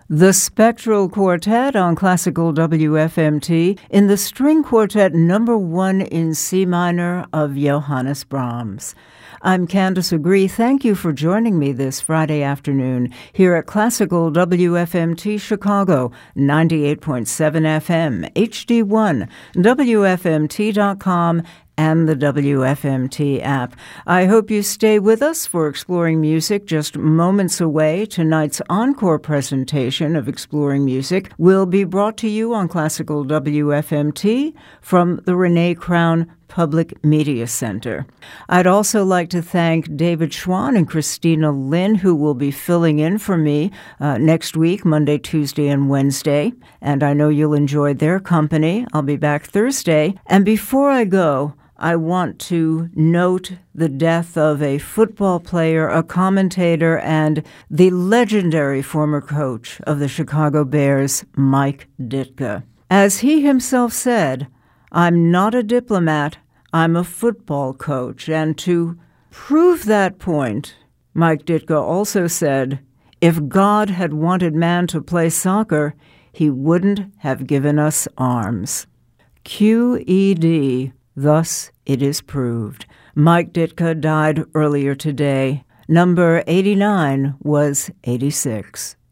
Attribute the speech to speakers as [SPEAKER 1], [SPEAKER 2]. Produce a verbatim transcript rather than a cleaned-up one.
[SPEAKER 1] The Spectral Quartet on Classical W F M T in the String Quartet number one in C minor of Johannes Brahms. I'm Candace Agree. Thank you for joining me this Friday afternoon here at Classical W F M T Chicago, ninety-eight point seven F M, H D one, W F M T dot com, and the W F M T app. I hope you stay with us for Exploring Music just moments away. Tonight's encore presentation of Exploring Music will be brought to you on Classical W F M T from the Renee Crown Public Media Center. I'd also like to thank David Schwann and Christina Lynn, who will be filling in for me uh, next week, Monday, Tuesday, and Wednesday. And I know you'll enjoy their company. I'll be back Thursday. And before I go, I want to note the death of a football player, a commentator, and the legendary former coach of the Chicago Bears, Mike Ditka. As he himself said, "I'm not a diplomat, I'm a football coach." And to prove that point, Mike Ditka also said, "If God had wanted man to play soccer, he wouldn't have given us arms." Q E D. Thus it is proved. Mike Ditka died earlier today. Number eighty-nine was eighty-six.